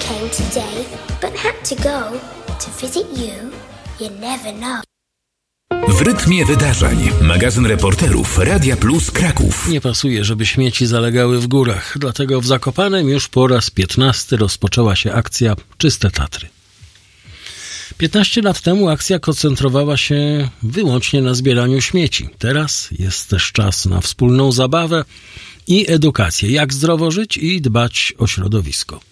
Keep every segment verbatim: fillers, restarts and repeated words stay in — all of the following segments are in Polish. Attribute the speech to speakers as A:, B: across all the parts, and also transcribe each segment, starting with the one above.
A: came today, but had to go to visit you. You never know.
B: W rytmie wydarzeń. Magazyn reporterów Radia Plus Kraków.
C: Nie pasuje, żeby śmieci zalegały w górach. Dlatego w Zakopanem już po raz piętnasty rozpoczęła się akcja Czyste Tatry. piętnaście lat temu akcja koncentrowała się wyłącznie na zbieraniu śmieci. Teraz jest też czas na wspólną zabawę i edukację, jak zdrowo żyć i dbać o środowisko.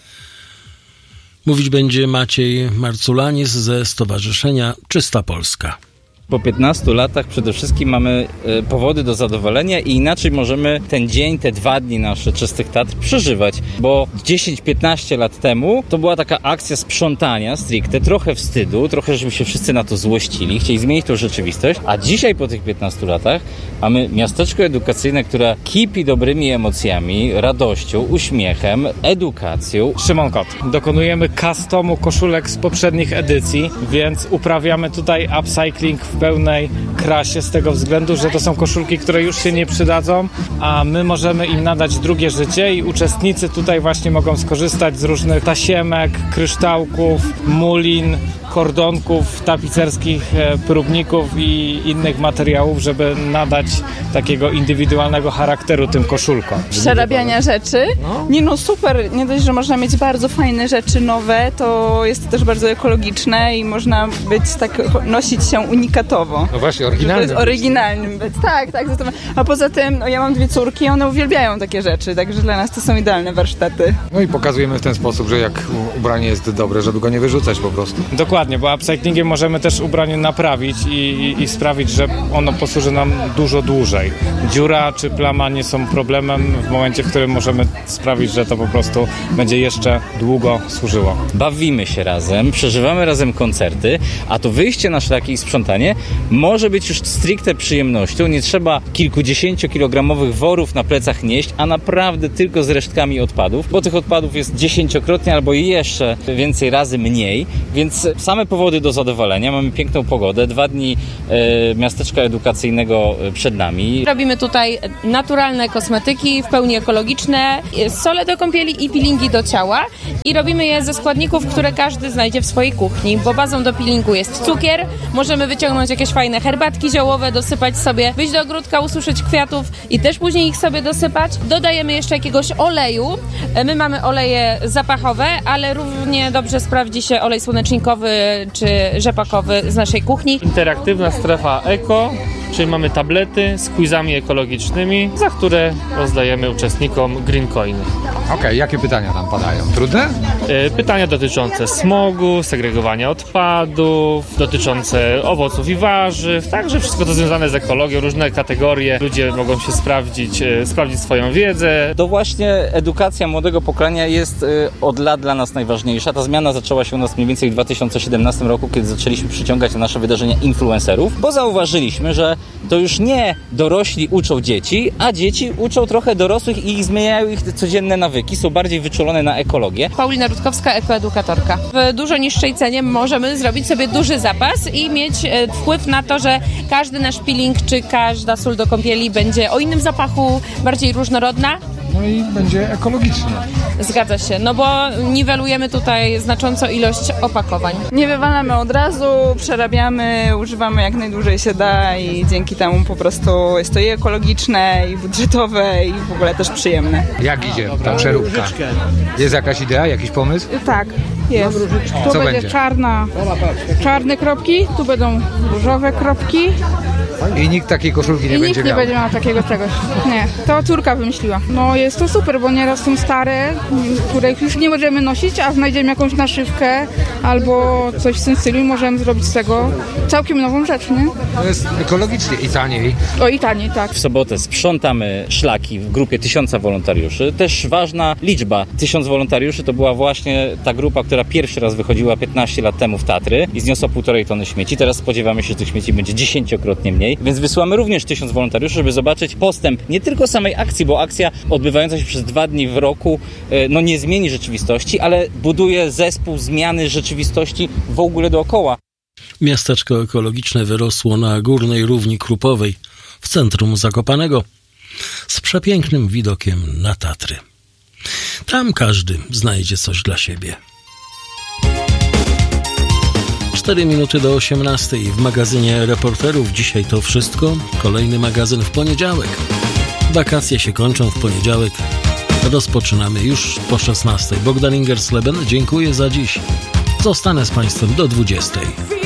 C: Mówić będzie Maciej Marculanis ze Stowarzyszenia Czysta Polska.
D: Po piętnastu latach przede wszystkim mamy e, powody do zadowolenia i inaczej możemy ten dzień, te dwa dni nasze Czystych Tatr przeżywać, bo dziesięć piętnaście lat temu to była taka akcja sprzątania stricte, trochę wstydu, trochę żeśmy się wszyscy na to złościli, chcieli zmienić tą rzeczywistość, a dzisiaj po tych piętnastu latach mamy miasteczko edukacyjne, które kipi dobrymi emocjami, radością, uśmiechem, edukacją.
E: Szymon Kot. Dokonujemy customu koszulek z poprzednich edycji, więc uprawiamy tutaj upcycling w pełnej krasie z tego względu, że to są koszulki, które już się nie przydadzą, a my możemy im nadać drugie życie i uczestnicy tutaj właśnie mogą skorzystać z różnych tasiemek, kryształków, mulin, kordonków, tapicerskich próbników i innych materiałów, żeby nadać takiego indywidualnego charakteru tym koszulkom.
F: Przerabiania rzeczy. Nie no super, nie dość, że można mieć bardzo fajne rzeczy nowe, to jest to też bardzo ekologiczne i można być tak, nosić się unikatowo.
G: No właśnie, oryginalnym.
F: To jest oryginalnym być. Tak, tak. A poza tym, no ja mam dwie córki i one uwielbiają takie rzeczy, także dla nas to są idealne warsztaty.
G: No i pokazujemy w ten sposób, że jak ubranie jest dobre, żeby go nie wyrzucać po prostu.
E: Dokładnie, bo upcyclingiem możemy też ubranie naprawić i, i, i sprawić, że ono posłuży nam dużo dłużej. Dziura czy plama nie są problemem w momencie, w którym możemy sprawić, że to po prostu będzie jeszcze długo służyło.
D: Bawimy się razem, przeżywamy razem koncerty, a to wyjście na szlaki i sprzątanie może być już stricte przyjemnością. Nie trzeba kilkudziesięciokilogramowych worów na plecach nieść, a naprawdę tylko z resztkami odpadów, bo tych odpadów jest dziesięciokrotnie albo jeszcze więcej razy mniej, więc same powody do zadowolenia. Mamy piękną pogodę, dwa dni e, miasteczka edukacyjnego przed nami.
H: Robimy tutaj naturalne kosmetyki, w pełni ekologiczne, sole do kąpieli i peelingi do ciała i robimy je ze składników, które każdy znajdzie w swojej kuchni, bo bazą do peelingu jest cukier, możemy wyciągnąć jakieś fajne herbatki ziołowe, dosypać sobie, wyjść do ogródka, ususzyć kwiatów i też później ich sobie dosypać. Dodajemy jeszcze jakiegoś oleju. My mamy oleje zapachowe, ale równie dobrze sprawdzi się olej słonecznikowy czy rzepakowy z naszej kuchni.
I: Interaktywna strefa eko, czyli mamy tablety z quizami ekologicznymi, za które rozdajemy uczestnikom green coiny.
G: Okej, okay, jakie pytania tam padają? Trudne?
I: Pytania dotyczące smogu, segregowania odpadów, dotyczące owoców i warzyw, także wszystko to związane z ekologią, różne kategorie. Ludzie mogą się sprawdzić, sprawdzić swoją wiedzę.
D: To właśnie edukacja młodego pokolenia jest od lat dla nas najważniejsza. Ta zmiana zaczęła się u nas mniej więcej w dwa tysiące siedemnastym roku, kiedy zaczęliśmy przyciągać na nasze wydarzenia influencerów, bo zauważyliśmy, że to już nie dorośli uczą dzieci, a dzieci uczą trochę dorosłych i zmieniają ich codzienne nawyki, są bardziej wyczulone na ekologię.
H: Paulina Rutkowska, ekoedukatorka. W dużo niższej cenie możemy zrobić sobie duży zapas i mieć wpływ na to, że każdy nasz peeling czy każda sól do kąpieli będzie o innym zapachu, bardziej różnorodna.
G: No i będzie ekologicznie.
H: Zgadza się, no bo niwelujemy tutaj znacząco ilość opakowań.
F: Nie wywalamy od razu, przerabiamy, używamy jak najdłużej się da i dzięki temu po prostu jest to i ekologiczne, i budżetowe, i w ogóle też przyjemne.
G: Jak idzie ta przeróbka? Jest jakaś idea, jakiś pomysł?
J: Tak, jest. Tu
G: Co
J: będzie,
G: będzie
J: czarna, czarne kropki, tu będą różowe kropki.
G: I nikt takiej koszulki nie
J: I
G: będzie
J: nikt nie
G: miał.
J: będzie miał takiego czegoś. Nie, to córka wymyśliła. No jest to super, bo nieraz są stare, których już nie możemy nosić, a znajdziemy jakąś naszywkę albo coś w tym stylu i możemy zrobić z tego całkiem nową rzecz, nie?
G: To jest ekologicznie i taniej.
J: O i taniej, tak.
D: W sobotę sprzątamy szlaki w grupie tysiąca wolontariuszy. Też ważna liczba. Tysiąc wolontariuszy to była właśnie ta grupa, która pierwszy raz wychodziła piętnaście lat temu w Tatry i zniosła półtorej tony śmieci. Teraz spodziewamy się, że tych śmieci będzie dziesięciokrotnie mniej. Więc wysyłamy również tysiąc wolontariuszy, żeby zobaczyć postęp nie tylko samej akcji, bo akcja odbywająca się przez dwa dni w roku no nie zmieni rzeczywistości, ale buduje zespół zmiany rzeczywistości w ogóle dookoła.
C: Miasteczko ekologiczne wyrosło na górnej równi Krupowej w centrum Zakopanego z przepięknym widokiem na Tatry. Tam każdy znajdzie coś dla siebie. Cztery minuty do osiemnastej w magazynie Reporterów. Dzisiaj to wszystko. Kolejny magazyn w poniedziałek. Wakacje się kończą w poniedziałek. Rozpoczynamy już po szesnastej. Bogdan Ingersleben, dziękuję za dziś. Zostanę z Państwem do dwudziestej.